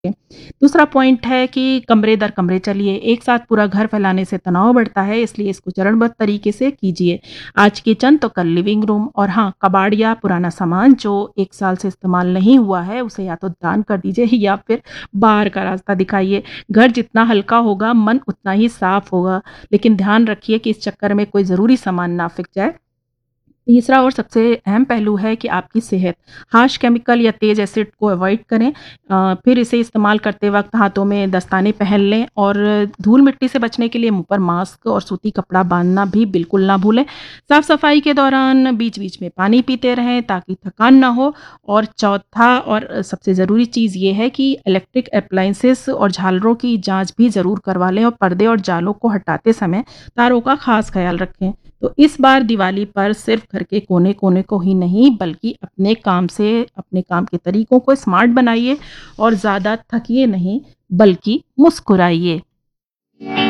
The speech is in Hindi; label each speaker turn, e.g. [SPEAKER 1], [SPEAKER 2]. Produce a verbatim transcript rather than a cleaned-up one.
[SPEAKER 1] दूसरा पॉइंट है कि कमरे दर कमरे चलिए, एक साथ पूरा घर फैलाने से तनाव बढ़ता है, इसलिए इसको चरणबद्ध तरीके से कीजिए। आज किचन तो कल लिविंग रूम, और हाँ, कबाड़ या पुराना सामान जो एक साल से इस्तेमाल नहीं हुआ है, उसे या तो दान कर दीजिए या फिर बाहर का रास्ता दिखाइए। घर जितना हल्का होगा, मन उतना ही साफ होगा। लेकिन ध्यान रखिए कि इस चक्कर में कोई ज़रूरी सामान ना फ़िक जाए। तीसरा और सबसे अहम पहलू है कि आपकी सेहत। हार्श केमिकल या तेज़ एसिड को अवॉइड करें। अ, फिर इसे इस्तेमाल करते वक़्त हाथों में दस्ताने पहन लें, और धूल-मिट्टी से बचने के लिए मुँह पर मास्क और सूती कपड़ा बाँधना भी बिल्कुल ना भूलें। साफ-सफाई के दौरान बीच-बीच में पानी पीते रहें ताकि थकान ना हो। और चौथा और सबसे ज़रूरी चीज़ ये है कि इलेक्ट्रिक एप्लायंसेस और झालरों की जाँच भी ज़रूर करवा लें, और पर्दे और जालों को हटाते समय तारों का ख़ास ख़्याल रखें। तो इस बार दिवाली पर सिर्फ घर के कोने-कोने को ही नहीं, बल्कि अपने काम से अपने काम के तरीकों को स्मार्ट बनाइए, और ज़्यादा थकिए नहीं, बल्कि मुस्कुराइए।